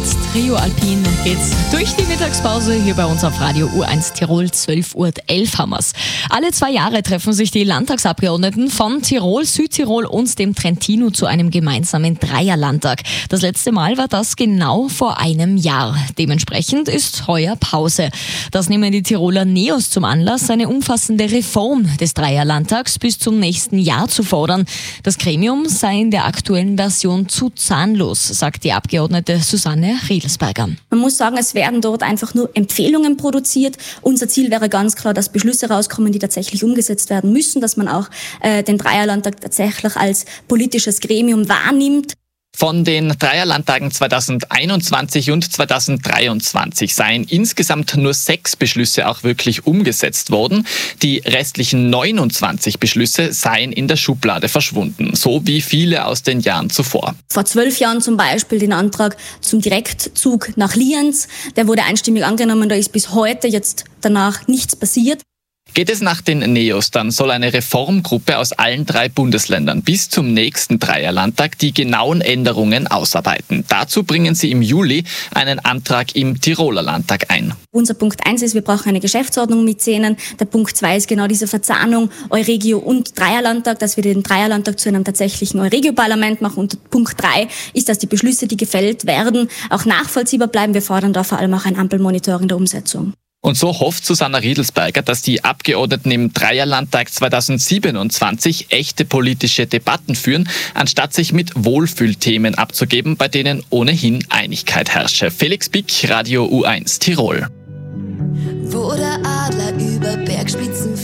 Mit Trio Alpin geht's durch die Mittagspause hier bei uns auf Radio U1 Tirol. 12:11 Uhr haben wir's. Alle 2 Jahre treffen sich die Landtagsabgeordneten von Tirol, Südtirol und dem Trentino zu einem gemeinsamen Dreierlandtag. Das letzte Mal war das genau vor einem Jahr. Dementsprechend ist heuer Pause. Das nehmen die Tiroler Neos zum Anlass, eine umfassende Reform des Dreierlandtags bis zum nächsten Jahr zu fordern. Das Gremium sei in der aktuellen Version zu zahnlos, sagt die Abgeordnete Susanne Riedelsberger. Man muss sagen, es werden dort einfach nur Empfehlungen produziert. Unser Ziel wäre ganz klar, dass Beschlüsse rauskommen, die tatsächlich umgesetzt werden müssen, dass man auch den Dreierlandtag tatsächlich als politisches Gremium wahrnimmt. Von den Dreierlandtagen 2021 und 2023 seien insgesamt nur 6 Beschlüsse auch wirklich umgesetzt worden. Die restlichen 29 Beschlüsse seien in der Schublade verschwunden, so wie viele aus den Jahren zuvor. Vor 12 Jahren zum Beispiel den Antrag zum Direktzug nach Lienz. Der wurde einstimmig angenommen, da ist bis heute jetzt danach nichts passiert. Geht es nach den Neos, dann soll eine Reformgruppe aus allen 3 Bundesländern bis zum nächsten Dreierlandtag die genauen Änderungen ausarbeiten. Dazu bringen sie im Juli einen Antrag im Tiroler Landtag ein. Unser Punkt 1 ist, wir brauchen eine Geschäftsordnung mit Szenen. Der Punkt 2 ist genau diese Verzahnung Euregio und Dreierlandtag, dass wir den Dreierlandtag zu einem tatsächlichen Euregio-Parlament machen. Und Punkt 3 ist, dass die Beschlüsse, die gefällt werden, auch nachvollziehbar bleiben. Wir fordern da vor allem auch ein Ampelmonitoring der Umsetzung. Und so hofft Susanne Riedelsberger, dass die Abgeordneten im Dreierlandtag 2027 echte politische Debatten führen, anstatt sich mit Wohlfühlthemen abzugeben, bei denen ohnehin Einigkeit herrsche. Felix Bick, Radio U1 Tirol. Wo der Adler über Bergspitzen